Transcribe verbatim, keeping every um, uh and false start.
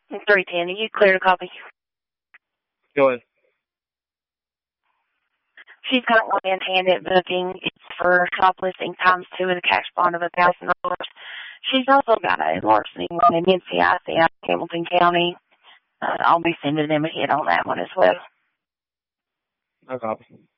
three ten. Are you clear to copy? Go ahead. She's got one in hand at booking. It's for shoplifting times two with a cash bond of a thousand dollars. She's also got a larceny one in N C I C out in Hamilton County. Uh, I'll be sending them a hit on that one as well. No copy.